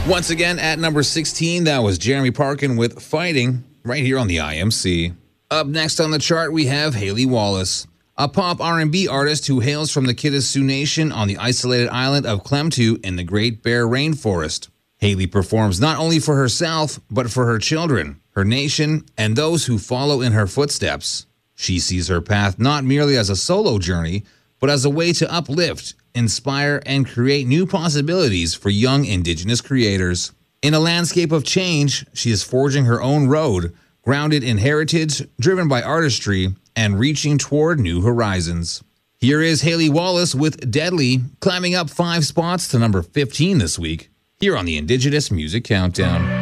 Once again, at number 16, that was Jeremy Parkin with Fighting, right here on the IMC. Up next on the chart, we have Haley Wallace, a pop R&B artist who hails from the Kitta Sioux Nation on the isolated island of Klemtu in the Great Bear Rainforest. Haley performs not only for herself, but for her children, her nation, and those who follow in her footsteps. She sees her path not merely as a solo journey, but as a way to uplift, inspire, and create new possibilities for young Indigenous creators. In a landscape of change, she is forging her own road, grounded in heritage, driven by artistry, and reaching toward new horizons. Here is Haley Wallace with Deadly, climbing up 5 spots to number 15 this week, here on the Indigenous Music Countdown.